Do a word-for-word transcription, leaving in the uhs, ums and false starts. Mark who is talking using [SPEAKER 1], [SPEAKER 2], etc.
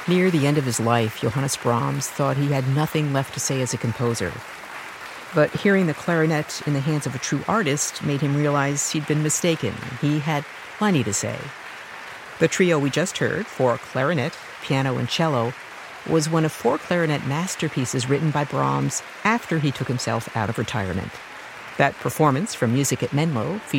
[SPEAKER 1] Near the end of his life, Johannes Brahms thought he had nothing left to say as a composer. But hearing the clarinet in the hands of a true artist made him realize he'd been mistaken. He had plenty to say. The trio we just heard, for clarinet, piano, and cello, was one of four clarinet masterpieces written by Brahms after he took himself out of retirement. That performance from Music at Menlo